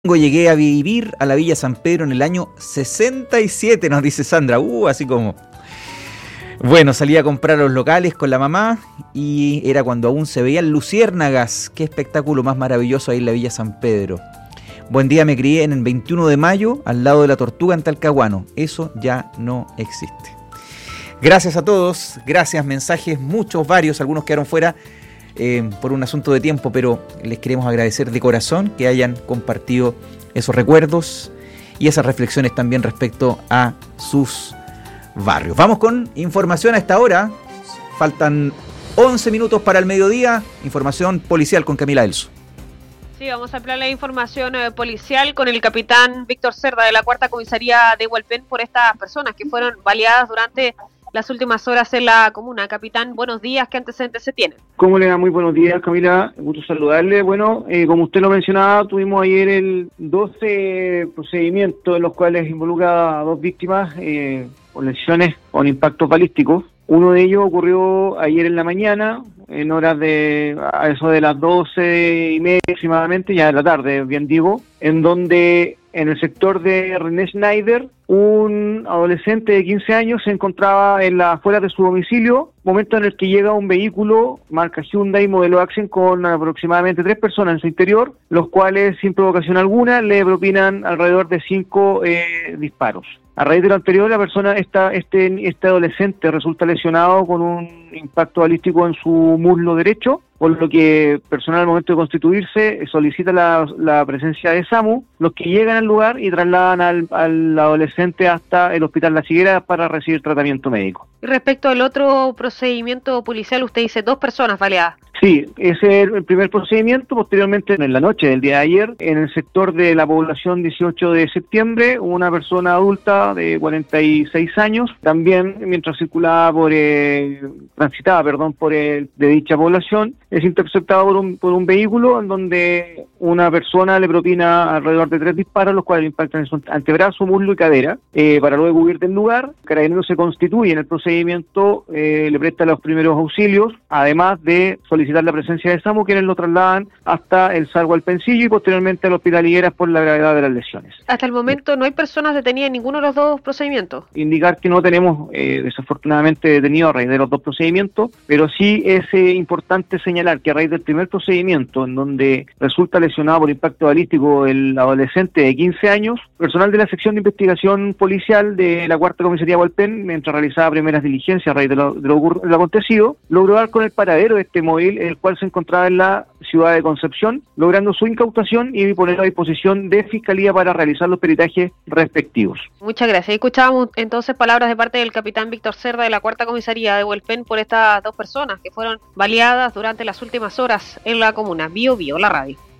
Llegué a vivir a la Villa San Pedro en el año 67, nos dice Sandra. Así como... Bueno, salí a comprar a los locales con la mamá y era cuando aún se veían luciérnagas. Qué espectáculo más maravilloso ahí en la Villa San Pedro. Buen día, me crié en el 21 de mayo al lado de la Tortuga en Talcahuano. Eso ya no existe. Gracias a todos, gracias, mensajes, muchos, varios, algunos quedaron fuera por un asunto de tiempo, pero les queremos agradecer de corazón que hayan compartido esos recuerdos y esas reflexiones también respecto a sus barrios. Vamos con información a esta hora. Faltan 11 minutos para el mediodía. Información policial con Camila Elso. Sí, vamos a ampliar la información policial con el capitán Víctor Cerda de la Cuarta Comisaría de Hualpén por estas personas que fueron baleadas durante las últimas horas en la comuna. Capitán, buenos días, ¿qué antecedentes se tienen? ¿Cómo le va? Muy buenos días, Camila, gusto saludarle. Bueno, como usted lo mencionaba, tuvimos ayer el 12 procedimientos en los cuales involucra a 2 víctimas por lesiones con impactos balísticos. Uno de ellos ocurrió ayer en la mañana, en horas a eso de las 12:30 aproximadamente, ya de la tarde, bien digo, en donde en el sector de René Schneider, un adolescente de 15 años se encontraba en las afueras de su domicilio, momento en el que llega un vehículo marca Hyundai modelo Accent con aproximadamente 3 personas en su interior, los cuales sin provocación alguna le propinan alrededor de 5 disparos. A raíz de lo anterior, la persona, este adolescente resulta lesionado con un impacto balístico en su muslo derecho, por lo que personal al momento de constituirse solicita la presencia de SAMU, los que llegan al lugar y trasladan al adolescente hasta el Hospital La Higuera para recibir tratamiento médico. Y respecto al otro procedimiento policial, usted dice 2 personas baleadas. Sí, ese es el primer procedimiento. Posteriormente, en la noche del día de ayer, en el sector de la población 18 de septiembre, una persona adulta de 46 años, también mientras transitaba de dicha población, es interceptado por un vehículo en donde una persona le propina alrededor de 3 disparos, los cuales le impactan en su antebrazo, muslo y cadera. Para luego huir del lugar, Carabineros se constituye en el procedimiento, le presta los primeros auxilios, además de solicitar la presencia de SAMU, quienes lo trasladan hasta el SAR Hualpencillo y posteriormente al Hospital Higueras por la gravedad de las lesiones. Hasta el momento no hay personas detenidas en ninguno de los 2 procedimientos. Indicar que no tenemos desafortunadamente detenido a raíz de los 2 procedimientos, pero sí es importante señalar que a raíz del primer procedimiento, en donde resulta lesionado por impacto balístico el adolescente de 15 años, personal de la sección de investigación policial de la Cuarta Comisaría de Hualpén, mientras realizaba primeras diligencias a raíz de lo acontecido, logró dar con el paradero de este móvil, el cual se encontraba en la ciudad de Concepción, logrando su incautación y ponerlo a disposición de Fiscalía para realizar los peritajes respectivos. Muchas gracias. Escuchábamos entonces palabras de parte del capitán Víctor Cerda de la Cuarta Comisaría de Hualpén por estas 2 personas que fueron baleadas durante las últimas horas en la comuna. Bio, la radio.